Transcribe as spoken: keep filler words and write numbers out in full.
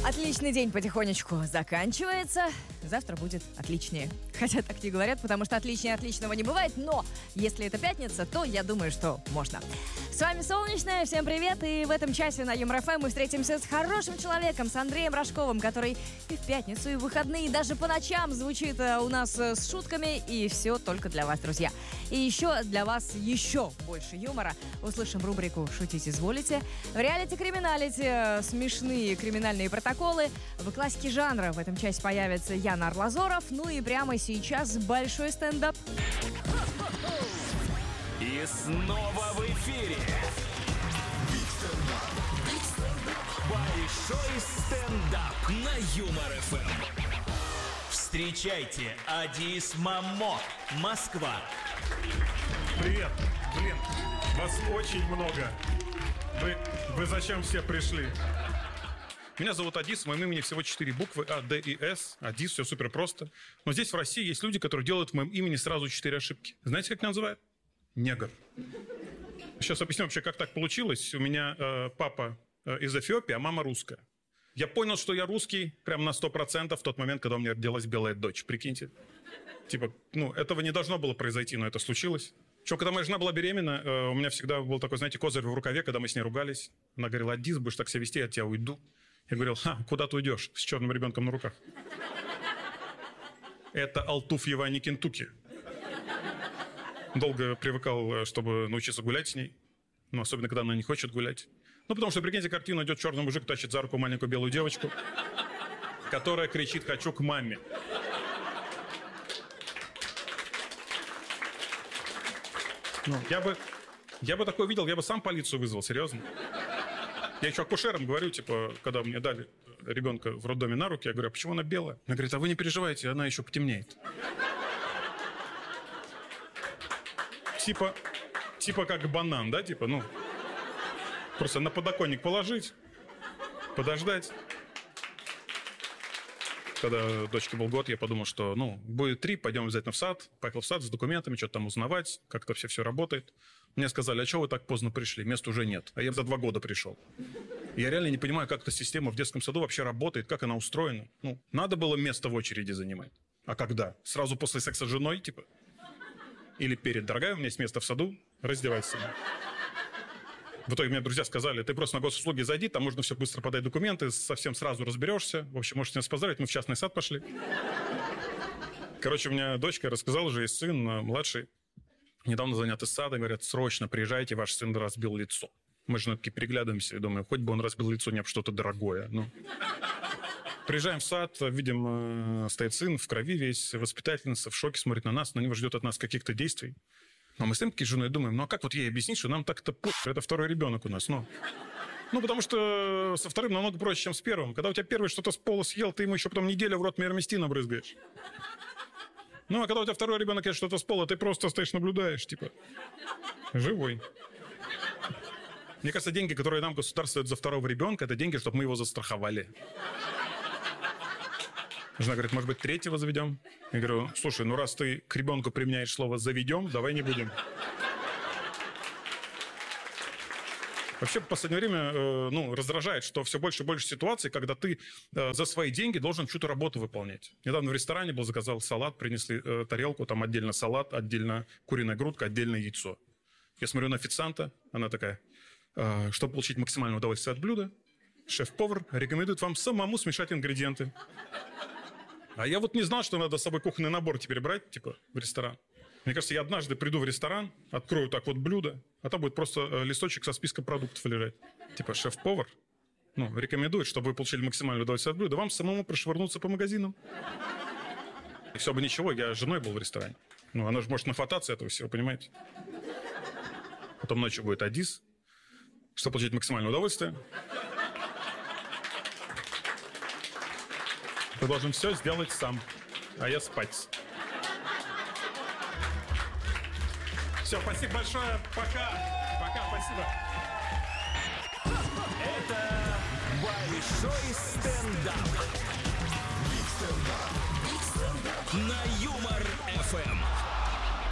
Отличный день потихонечку заканчивается. Завтра будет отличнее. Хотя так не говорят, потому что отличнее отличного не бывает. Но если это пятница, то я думаю, что можно. С вами Солнечная, всем привет. И в этом часе на Юмор ФМ мы встретимся с хорошим человеком, с Андреем Рожковым, который и в пятницу, и в выходные, и даже по ночам звучит у нас с шутками. И все только для вас, друзья. И еще для вас еще больше юмора. Услышим рубрику «Шутить изволите». В реалити-криминалити смешные криминальные протоколы. В классике жанра в этом часе появится Ян Арлазоров. Ну и прямо сейчас большой стендап. И снова в эфире большой стендап на Юмор ФМ. Встречайте, Адис Мамо, Москва. Привет, блин, вас очень много. Вы, вы зачем все пришли? Меня зовут Адис, в моем имени всего четыре буквы А, Д и С. Адис, все супер просто. Но здесь в России есть люди, которые делают в моем имени сразу четыре ошибки. Знаете, как меня называют? Негр. Сейчас объясню вообще, как так получилось. У меня э, папа э, из Эфиопии, а мама русская. Я понял, что я русский прям на сто процентов в тот момент, когда у меня родилась белая дочь. Прикиньте. Типа, ну, этого не должно было произойти, но это случилось. Что, когда моя жена была беременна, э, у меня всегда был такой, знаете, козырь в рукаве, когда мы с ней ругались. Она говорила: Адис, будешь так себя вести, я от тебя уйду. Я говорил: ха, куда ты уйдешь с черным ребенком на руках? Это Алтуфьева, а не Кентукки. Долго привыкал, чтобы научиться гулять с ней. Ну, особенно, когда она не хочет гулять. Ну, потому что, прикиньте, картину: идет черный мужик, тащит за руку маленькую белую девочку, которая кричит: хочу к маме. Ну, я бы, я бы такое видел, я бы сам полицию вызвал, серьезно. Я еще акушерам говорю, типа, когда мне дали ребенка в роддоме на руки, я говорю: а почему она белая? Она говорит: а вы не переживайте, она еще потемнеет. Типа, типа как банан, да, типа, ну, просто на подоконник положить, подождать. Когда дочке был год, я подумал, что, ну, будет три, пойдем обязательно в сад. Поехал в сад с документами, что-то там узнавать, как это все все работает. Мне сказали: а что вы так поздно пришли? Места уже нет. А я за два года пришел. Я реально не понимаю, как эта система в детском саду вообще работает, как она устроена. Ну, надо было место в очереди занимать. А когда? Сразу после секса с женой, типа? Или перед: дорогая, у меня есть место в саду, раздевайся. В итоге мне друзья сказали: ты просто на госуслуги зайди, там можно все быстро подать документы, совсем сразу разберешься. В общем, можете нас поздравить, мы в частный сад пошли. Короче, у меня дочка рассказала же, есть сын младший, недавно занят из сада, говорят: срочно приезжайте, ваш сын разбил лицо. Мы же такие переглядываемся и думаем: хоть бы он разбил лицо не об что-то дорогое. Ну. Приезжаем в сад, видим, стоит сын в крови весь, воспитательница в шоке смотрит на нас, на него ждет от нас каких-то действий. Но мы с такие с женой думаем: ну а как вот ей объяснить, что нам так-то это второй ребенок у нас, ну? Ну, потому что со вторым намного проще, чем с первым. Когда у тебя первый что-то с пола съел, ты ему еще потом неделю в рот мироместином брызгаешь. Ну, а когда у тебя второй ребенок ест что-то с пола, ты просто стоишь, наблюдаешь, типа, живой. Мне кажется, деньги, которые нам государство дает за второго ребенка, это деньги, чтобы мы его застраховали. Жена говорит: может быть, третьего заведем? Я говорю: слушай, ну раз ты к ребенку применяешь слово «заведем», давай не будем. Вообще, в последнее время э, ну, раздражает, что все больше и больше ситуаций, когда ты э, за свои деньги должен чью-то работу выполнять. Недавно в ресторане был, заказал салат, принесли э, тарелку, там отдельно салат, отдельно куриная грудка, отдельно яйцо. Я смотрю на официанта, она такая: э, чтобы получить максимальное удовольствие от блюда, шеф-повар рекомендует вам самому смешать ингредиенты. А я вот не знал, что надо с собой кухонный набор теперь брать, типа, в ресторан. Мне кажется, я однажды приду в ресторан, открою так вот блюдо, а там будет просто листочек со списком продуктов лежать. Типа, шеф-повар, ну, рекомендует, чтобы вы получили максимальное удовольствие от блюда, вам самому прошвырнуться по магазинам. И все бы ничего, я с женой был в ресторане. Ну, она же может нафататься этого всего, понимаете? Потом ночью будет Адис, чтобы получить максимальное удовольствие. Ты должен все сделать сам, а я спать. Все, спасибо большое, пока. Пока, спасибо. Это большой стендап. Биг стендап. На Юмор ФМ.